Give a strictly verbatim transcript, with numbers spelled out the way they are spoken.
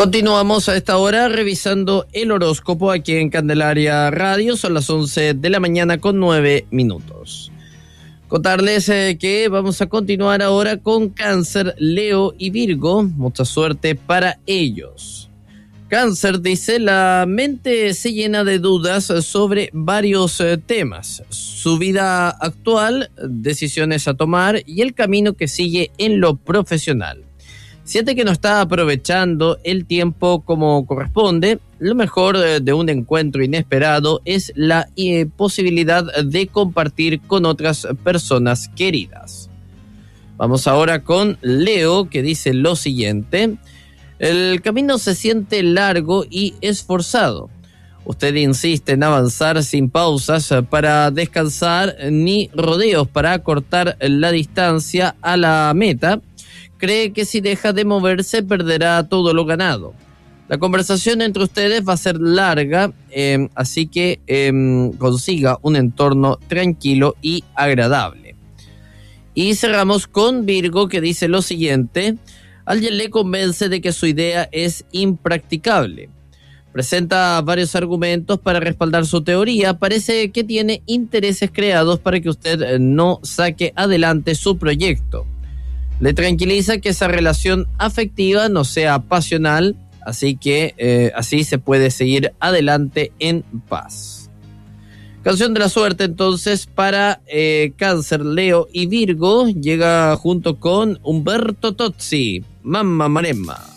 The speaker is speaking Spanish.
Continuamos a esta hora revisando el horóscopo aquí en Candelaria Radio. Son las once de la mañana con nueve minutos. Contarles eh, que vamos a continuar ahora con Cáncer, Leo y Virgo. Mucha suerte para ellos. Cáncer dice: la mente se llena de dudas sobre varios eh, temas. Su vida actual, decisiones a tomar y el camino que sigue en lo profesional. Siente que no está aprovechando el tiempo como corresponde. Lo mejor de un encuentro inesperado es la eh, posibilidad de compartir con otras personas queridas. Vamos ahora con Leo, que dice lo siguiente: el camino se siente largo y esforzado. Usted insiste en avanzar sin pausas para descansar ni rodeos para acortar la distancia a la meta. Cree que si deja de moverse perderá todo lo ganado. La conversación entre ustedes va a ser larga, eh, así que eh, consiga un entorno tranquilo y agradable. Y cerramos con Virgo, que dice lo siguiente: alguien le convence de que su idea es impracticable. Presenta varios argumentos para respaldar su teoría. Parece que tiene intereses creados para que usted no saque adelante su proyecto. Le tranquiliza que esa relación afectiva no sea pasional, así que eh, así se puede seguir adelante en paz. Canción de la suerte entonces para eh, Cáncer, Leo y Virgo. Llega junto con Humberto Tozzi, Mamma Maremma.